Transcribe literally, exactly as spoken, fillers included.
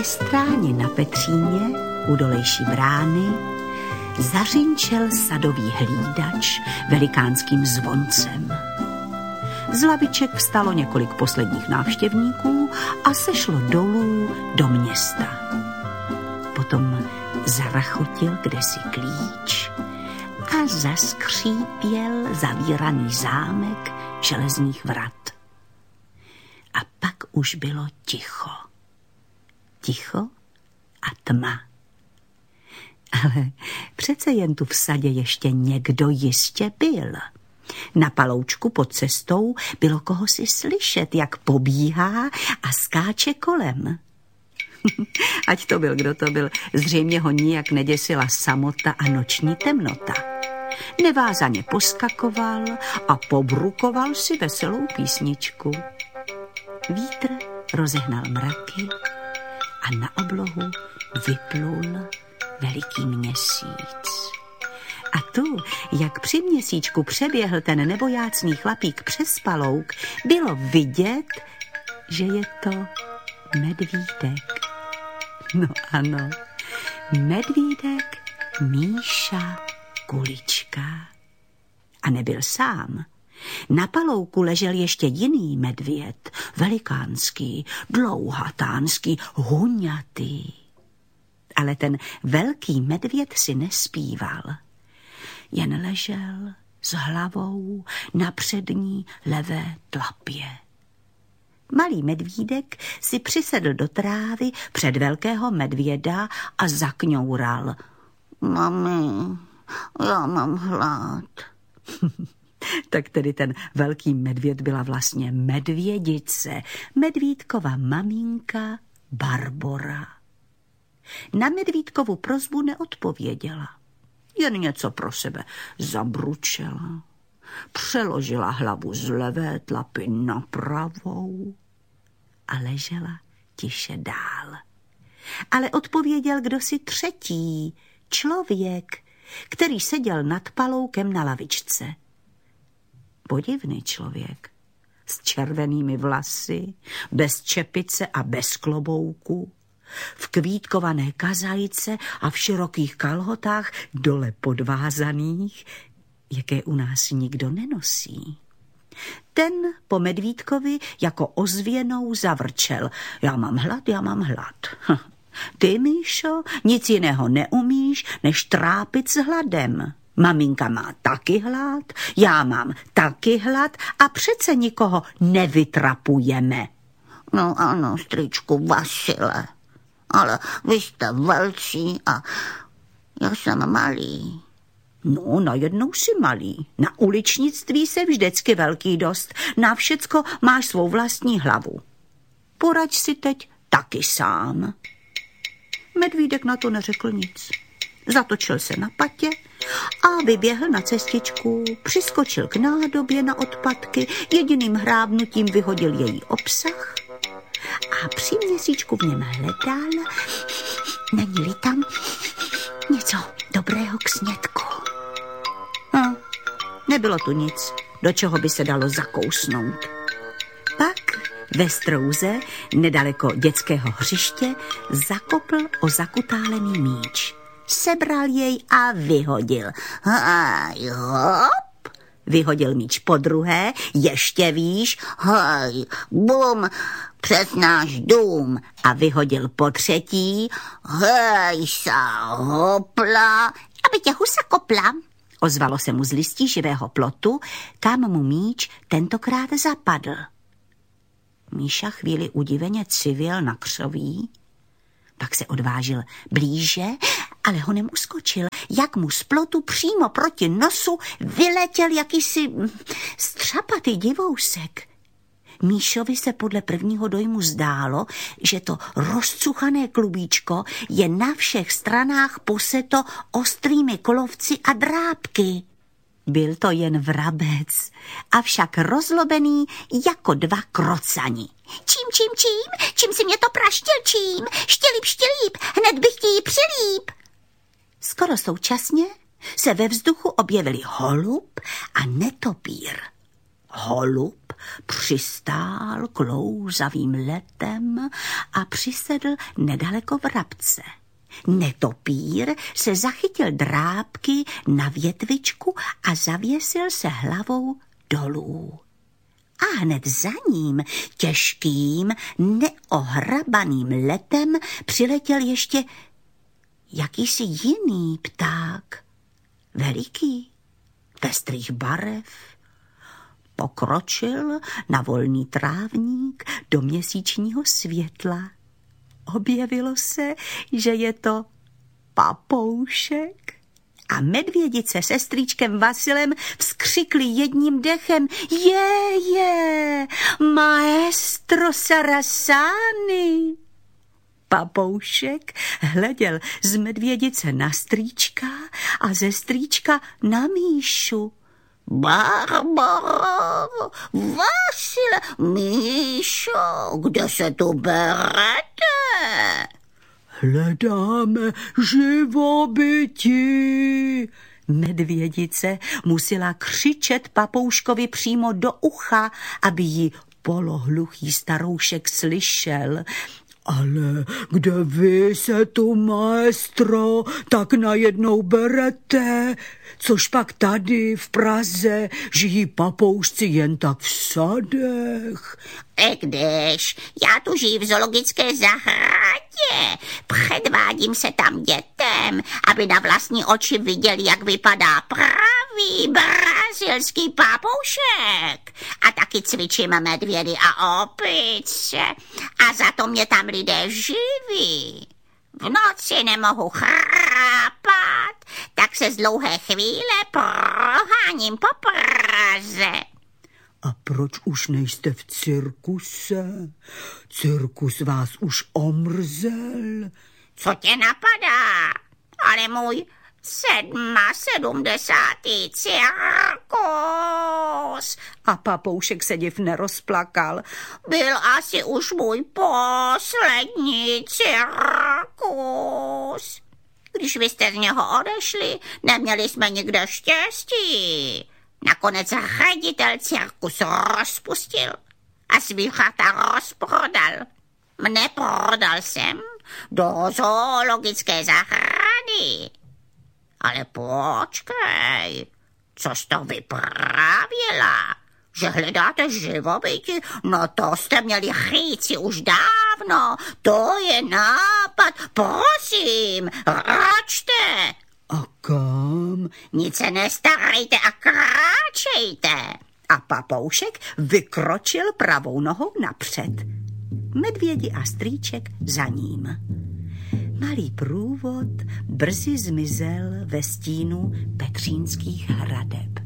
stráni na Petříně u dolejší brány zařinčel sadový hlídač velikánským zvoncem. Z laviček vstalo několik posledních návštěvníků a sešlo dolů do města. Potom zarachotil kdesi klíč a zaskřípěl zavíraný zámek železných vrat. A pak už bylo ticho. Ticho a tma. Ale přece jen tu v sadě ještě někdo jistě byl. Na paloučku pod cestou bylo kohosi slyšet, jak pobíhá a skáče kolem. Ať to byl, kdo to byl, zřejmě ho nijak neděsila samota a noční temnota. Nevázaně poskakoval a pobrukoval si veselou písničku. Vítr rozehnal mraky a na oblohu vyplul veliký měsíc. A tu, jak při měsíčku přeběhl ten nebojácný chlapík přes palouk, bylo vidět, že je to medvídek. No ano, medvídek Míša Kulička. A nebyl sám. Na palouku ležel ještě jiný medvěd, velikánský, dlouhatánský, huňatý. Ale ten velký medvěd si nespíval. Jen ležel s hlavou na přední levé tlapě. Malý medvídek si přisedl do trávy před velkého medvěda a zakňoural. Mami, já mám hlad. Tak tedy ten velký medvěd byla vlastně medvědice, medvídkova maminka Barbora. Na medvídkovu prosbu neodpověděla. Jen něco pro sebe zabručela. Přeložila hlavu z levé tlapy na pravou a ležela tiše dál. Ale odpověděl kdosi třetí, člověk, který seděl nad paloukem na lavičce. Podivný člověk, s červenými vlasy, bez čepice a bez klobouku, v kvítkované kazajce a v širokých kalhotách dole podvázaných, jaké u nás nikdo nenosí. Ten po medvídkovi jako ozvěnou zavrčel. Já mám hlad, já mám hlad. Ty, Míšo, nic jiného neumíš, než trápit s hladem. Maminka má taky hlad, já mám taky hlad a přece nikoho nevytrapujeme. No ano, strýčku Vasile, ale vy jste velcí a já jsem malý. No, najednou si malý. Na uličnictví se vždycky velký dost. Na všecko máš svou vlastní hlavu. Poraď si teď taky sám. Medvídek na to neřekl nic. Zatočil se na patě a vyběhl na cestičku, přiskočil k nádobě na odpadky, jediným hrábnutím vyhodil její obsah a při měsíčku v něm hledal, není-li tam něco dobrého k snědku. Hm, nebylo tu nic, do čeho by se dalo zakousnout. Pak ve strouze, nedaleko dětského hřiště, zakopl o zakutálený míč. Sebral jej a vyhodil. Hej, hop, vyhodil míč podruhé, ještě výš, hej, bum, přes náš dům a vyhodil po třetí, hej, sa, hopla, aby tě husa kopla. Ozvalo se mu z listí živého plotu, kam mu míč tentokrát zapadl. Míša chvíli udiveně civil na křoví, pak se odvážil blíže, ale honem uskočil, jak mu z plotu přímo proti nosu vyletěl jakýsi střapatý divousek. Míšovi se podle prvního dojmu zdálo, že to rozcuchané klubíčko je na všech stranách poseto ostrými kolovci a drápky. Byl to jen vrabec, avšak rozlobený jako dva krocani. Čím, čím, čím? Čím si mě to praštil, čím? Štělíp, štělíp, hned bych ti ji přilíp. Skoro současně se ve vzduchu objevili holub a netopír. Holub přistál klouzavým letem a přisedl nedaleko vrabce. Netopýr se zachytil drápky na větvičku a zavěsil se hlavou dolů. A hned za ním těžkým, neohrabaným letem přiletěl ještě jakýsi jiný pták, veliký, pestrých barev. Pokročil na volný trávník do měsíčního světla. Objevilo se, že je to papoušek. A medvědice se strýčkem Vasilem vzkřikli jedním dechem: Je, je, maestro Sarasani! Papoušek hleděl z medvědice na strýčka a ze strýčka na Míšu. Barbaro, Vasile, Míšo, kde se tu berete? Hledáme živobytí. Medvědice musela křičet papouškovi přímo do ucha, aby ji polohluchý staroušek slyšel. Ale kde vy se tu, maestro, tak najednou berete? Což pak tady v Praze žijí papoušci jen tak v sadech? I když já tu žiju v zoologické zahradě, předvádím se tam dětem, aby na vlastní oči viděli, jak vypadá pravý brazilský papoušek. A taky cvičím medvědy a opice. A za to mě tam lidé živí. V noci nemohu chrápat, tak se z dlouhé chvíle proháním po Praze. A proč už nejste v cirkuse? Cirkus vás už omrzel. Co tě napadá? Ale můj sedma sedmdesátý cirkus. A papoušek se div nerozplakal. Byl asi už můj poslední cirkus. Když vy jste z něho odešli, neměli jsme nikde štěstí. Nakonec ředitel cirkus rozpustil a zvířata rozprodal. Mne prodal jsem do zoologické zahrady. Ale počkej, co jsi to vyprávěla? Že hledáte živobytí? No to jste měli říci už dávno. To je nápad. Prosím, račte. A kam? Nic se nestarejte a kráčejte. A papoušek vykročil pravou nohou napřed. Medvědi a strýček za ním. Malý průvod brzy zmizel ve stínu petřínských hradeb.